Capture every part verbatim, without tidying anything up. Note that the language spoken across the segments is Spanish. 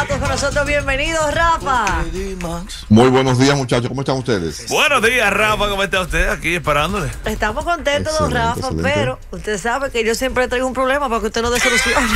datos con nosotros. Bienvenido, Rafa. Muy buenos días, muchachos. ¿Cómo están ustedes? Buenos días, Rafa. ¿Cómo está usted? Aquí esperándole. Estamos contentos, don Excelente, Rafa, excelente. pero usted sabe que yo siempre traigo un problema para que usted no dé soluciones.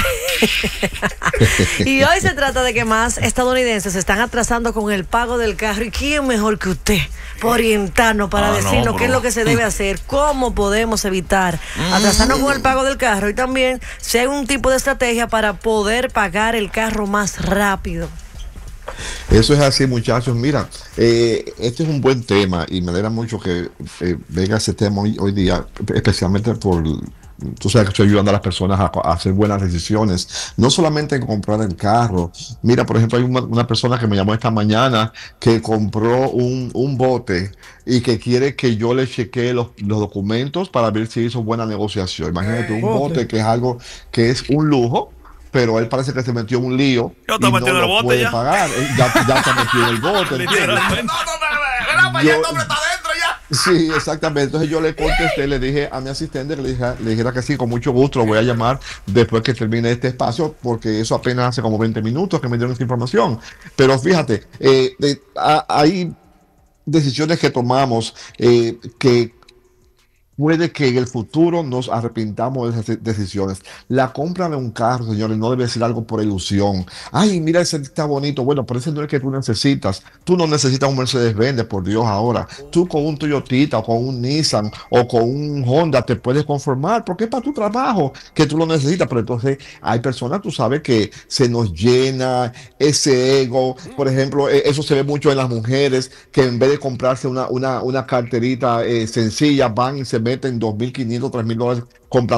Y hoy se trata de que más estadounidenses se están atrasando con el pago del carro. ¿Y quién mejor que usted para orientarnos, para Ah, decirnos no, qué es bro. lo que se debe hacer, cómo podemos evitar atrasarnos con el pago del carro y también si hay un tipo de estrategia para poder pagar el carro más rápido? Eso es así, muchachos. Mira, eh, este es un buen tema y me alegra mucho que eh, venga ese tema hoy, hoy día, especialmente por... Tú sabes que estoy ayudando a las personas a, a hacer buenas decisiones, no solamente en comprar el carro. Mira, por ejemplo, hay una, una persona que me llamó esta mañana que compró un, un bote y que quiere que yo le chequee los, los documentos para ver si hizo buena negociación. Imagínate un bote que es algo que es un lujo, pero él parece que se metió en un lío Yo y estoy no metido en el lo bote puede ya. pagar. Él Ya, ya se metió en el bote, ¿entiendes? Literalmente. Yo- Sí, exactamente. Entonces yo le contesté, le dije a mi asistente que le, dije, le dijera que sí, con mucho gusto lo voy a llamar después que termine este espacio, porque eso apenas hace como veinte minutos que me dieron esa información. Pero fíjate, eh, de- a- hay decisiones que tomamos eh, que puede que en el futuro nos arrepintamos de esas decisiones. La compra de un carro, señores, no debe ser algo por ilusión. Ay, mira, ese está bonito. Bueno, pero ese no es el que tú necesitas. Tú no necesitas un Mercedes-Benz, por Dios, ahora. Tú con un Toyotita, o con un Nissan, o con un Honda te puedes conformar, porque es para tu trabajo que tú lo necesitas. Pero entonces hay personas, tú sabes, que se nos llena ese ego. Por ejemplo, eh, eso se ve mucho en las mujeres, que en vez de comprarse una, una, una carterita eh, sencilla, van y se meten dos mil quinientos, tres mil dólares comprando